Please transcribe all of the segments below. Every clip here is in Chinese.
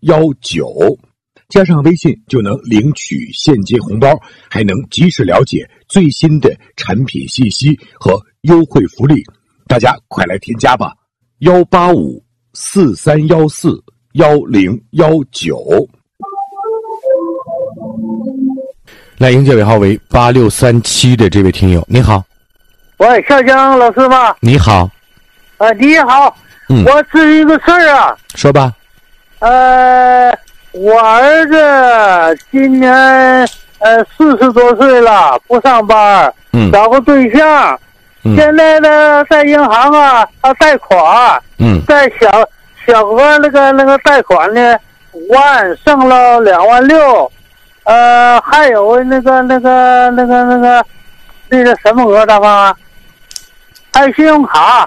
061619，加上微信就能领取现金红包，还能及时了解最新的产品信息和优惠福利。大家快来添加吧！18543141019。来迎接尾号为8637的这位听友，你好。 喂，小江老师吗？ 你好。 你好。我是一个事儿啊。 说吧。 我儿子今年40多岁了，不上班，找个对象。现在呢，在银行啊，他贷款。在小额那个贷款呢5万，剩了2万6。还有那个什么额大方，还有信用卡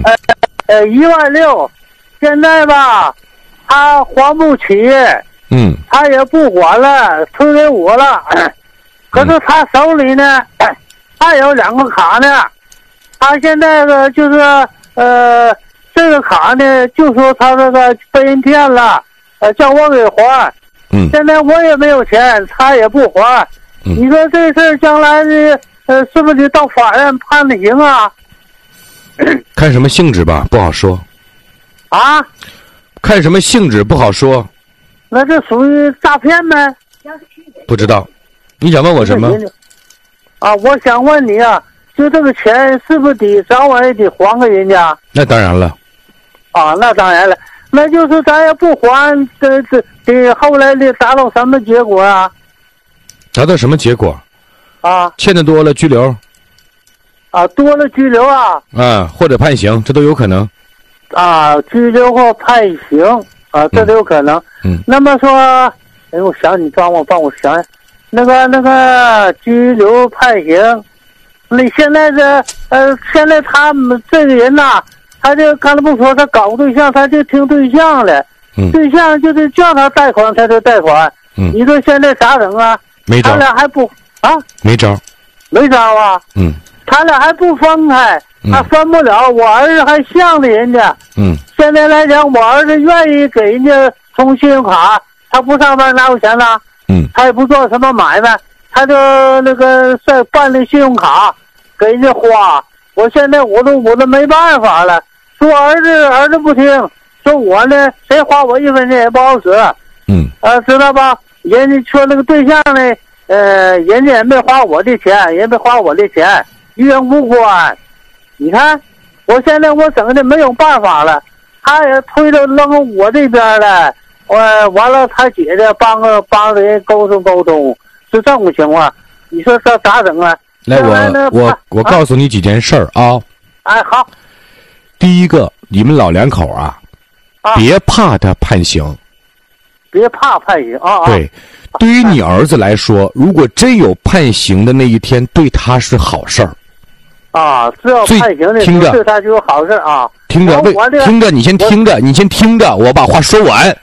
，1万6，现在吧，他还不起，他也不管了，推给我了。可是他手里呢，还有2个卡呢，他现在呢就是这个卡呢，就说他这个被人骗了，叫我给还。现在我也没有钱，他也不还。你说这事儿将来是不是得到法院判的刑啊？ 看什么性质吧，不好说。 啊？ 看什么性质不好说。 那这属于诈骗呗？ 不知道。你想问我什么？ 我想问你啊，就这个钱是不是得早晚也得还给人家？ 那当然了。 那当然了。那就是咱也不还，这后来得达到什么结果啊？ 达到什么结果？欠的多了拘留。 多了拘留啊？ 或者判刑，这都有可能。 拘留或判刑这都有可能。那么说，我想你帮我想想，那个拘留判刑，你现在现在他们这个人呐。他就刚才不说，他搞对象，他就听对象了。对象就是叫他贷款，他就贷款。你说现在咋整啊？ 没招。 他俩还不没招。 没招啊。他俩还不分开，还分不了。我儿子还向着人家。现在来讲，我儿子愿意给人家充信用卡，他不上班哪有钱呢？他也不做什么买卖，他就在办理信用卡给人家花。我现在我都没办法了。说儿子不听，说我呢，谁花我1分钱也不好使。知道吧？人家说那个对象呢，人家也没花我的钱，也没花我的钱，于人无关。你看，我现在我整的没有办法了，他也推着扔我这边了。完了，他姐姐帮着人沟通，是这种情况。你说这咋整啊？ 来，我告诉你几件事儿啊。 好。 第一个，你们老两口别怕他判刑。 别怕判刑对，对于你儿子来说，如果真有判刑的那一天，对他是好事儿。 只要判刑的时候对他就有好事啊。 听着，你先听着，我把话说完。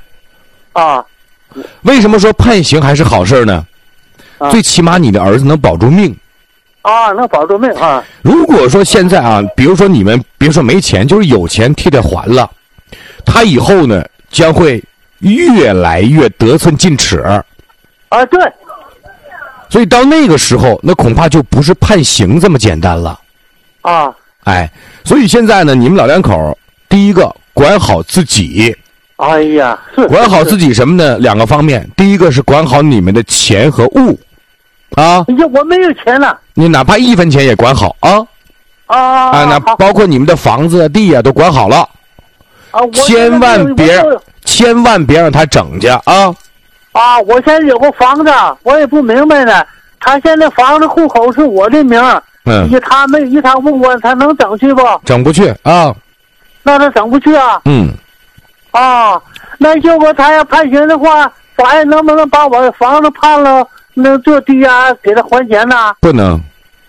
为什么说判刑还是好事呢？最起码你的儿子能保住命。 能保住命啊！ 如果说现在比如说你们别说没钱，就是有钱替他还了，他以后呢将会越来越得寸进尺。 对。 所以到那个时候，那恐怕就不是判刑这么简单了。所以现在呢，你们老两口，第一个管好自己。管好自己什么呢？2个方面，第一个是管好你们的钱和物。 我没有钱了。 你哪怕1分钱也管好那包括你们的房子地都管好了。千万别让他整去我现在有个房子，我也不明白呢。他现在房子户口是我的名，他不管，他能整去不？ 整不去那他整不去那如果他要判刑的话，法院能不能把我的房子判了？能做抵押给他还钱呢？ 不能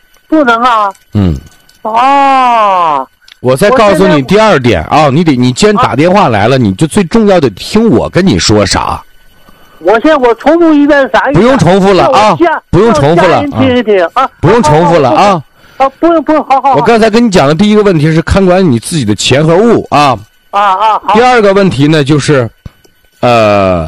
我再告诉你第2点你既然打电话来了，你就最重要的听我跟你说啥。 我重复一遍啥意思？ 不用重复了不用重复了不用重复了不用好。 我刚才跟你讲的第一个问题是看管你自己的钱和物好。 第2个问题呢就是